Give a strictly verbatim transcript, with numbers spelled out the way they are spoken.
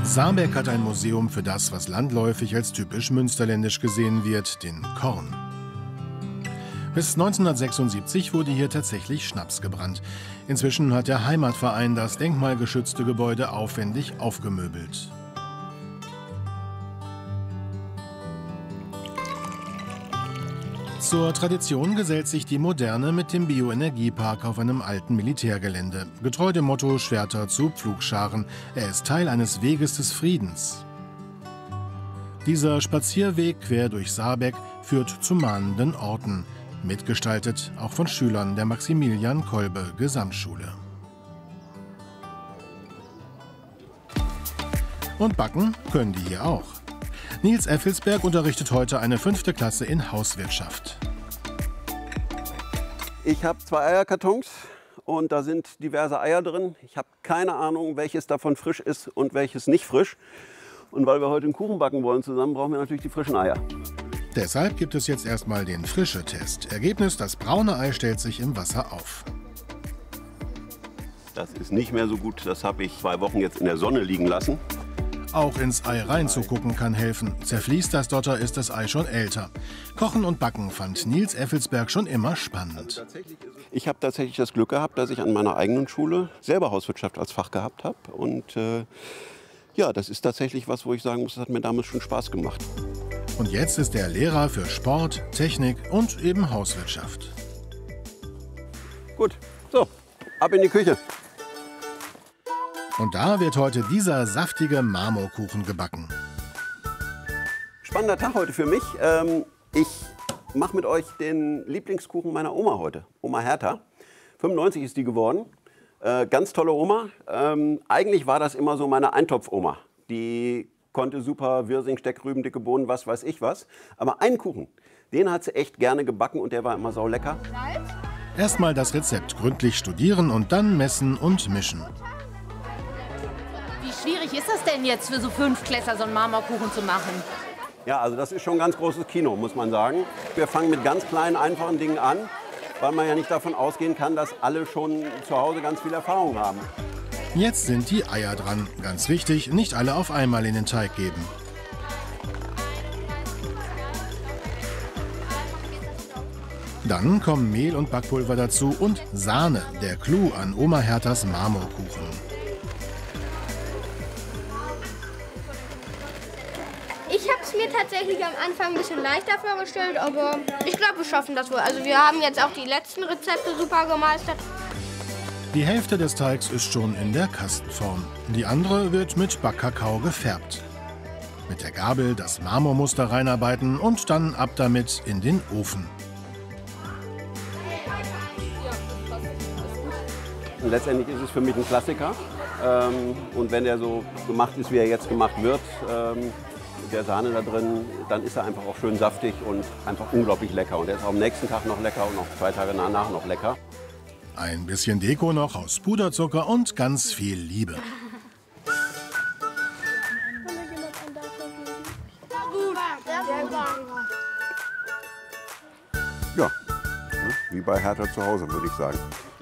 Saarbeck hat ein Museum für das, was landläufig als typisch münsterländisch gesehen wird, den Korn. Bis neunzehnhundertsechsundsiebzig wurde hier tatsächlich Schnaps gebrannt. Inzwischen hat der Heimatverein das denkmalgeschützte Gebäude aufwendig aufgemöbelt. Zur Tradition gesellt sich die Moderne mit dem Bioenergiepark auf einem alten Militärgelände. Getreu dem Motto Schwerter zu Pflugscharen. Er ist Teil eines Weges des Friedens. Dieser Spazierweg quer durch Saarbeck führt zu mahnenden Orten. Mitgestaltet auch von Schülern der Maximilian-Kolbe-Gesamtschule. Und backen können die hier auch. Nils Effelsberg unterrichtet heute eine fünfte Klasse in Hauswirtschaft. Ich habe zwei Eierkartons und da sind diverse Eier drin. Ich habe keine Ahnung, welches davon frisch ist und welches nicht frisch. Und weil wir heute einen Kuchen backen wollen zusammen, brauchen wir natürlich die frischen Eier. Deshalb gibt es jetzt erstmal den Frische-Test. Ergebnis: Das braune Ei stellt sich im Wasser auf. Das ist nicht mehr so gut. Das habe ich zwei Wochen jetzt in der Sonne liegen lassen. Auch ins Ei reinzugucken kann helfen. Zerfließt das Dotter, ist das Ei schon älter. Kochen und Backen fand Nils Effelsberg schon immer spannend. Ich habe tatsächlich das Glück gehabt, dass ich an meiner eigenen Schule selber Hauswirtschaft als Fach gehabt habe. Und äh, ja, das ist tatsächlich was, wo ich sagen muss, das hat mir damals schon Spaß gemacht. Und jetzt ist er Lehrer für Sport, Technik und eben Hauswirtschaft. Gut, so, ab in die Küche. Und da wird heute dieser saftige Marmorkuchen gebacken. Spannender Tag heute für mich. Ähm, ich mache mit euch den Lieblingskuchen meiner Oma heute, Oma Hertha. fünfundneunzig ist die geworden. Äh, ganz tolle Oma. Ähm, eigentlich war das immer so meine Eintopf-Oma. Die konnte super Wirsing, Steckrüben, dicke Bohnen, was weiß ich was. Aber einen Kuchen, den hat sie echt gerne gebacken und der war immer saulecker. Erstmal das Rezept gründlich studieren und dann messen und mischen. Wie schwierig ist das denn jetzt für so Fünftklässler, so einen Marmorkuchen zu machen? Ja, also das ist schon ein ganz großes Kino, muss man sagen. Wir fangen mit ganz kleinen, einfachen Dingen an, weil man ja nicht davon ausgehen kann, dass alle schon zu Hause ganz viel Erfahrung haben. Jetzt sind die Eier dran. Ganz wichtig, nicht alle auf einmal in den Teig geben. Dann kommen Mehl und Backpulver dazu und Sahne, der Clou an Oma Herthas Marmorkuchen. Ich habe es mir tatsächlich am Anfang ein bisschen leichter vorgestellt, aber ich glaube, wir schaffen das wohl. Also wir haben jetzt auch die letzten Rezepte super gemeistert. Die Hälfte des Teigs ist schon in der Kastenform. Die andere wird mit Backkakao gefärbt. Mit der Gabel das Marmormuster reinarbeiten und dann ab damit in den Ofen. Und letztendlich ist es für mich ein Klassiker. Ähm, und wenn er so gemacht ist, wie er jetzt gemacht wird, ähm, mit der Sahne da drin, dann ist er einfach auch schön saftig und einfach unglaublich lecker. Und er ist auch am nächsten Tag noch lecker und auch zwei Tage danach noch lecker. Ein bisschen Deko noch aus Puderzucker und ganz viel Liebe. Ja, wie bei Hertha zu Hause, würde ich sagen.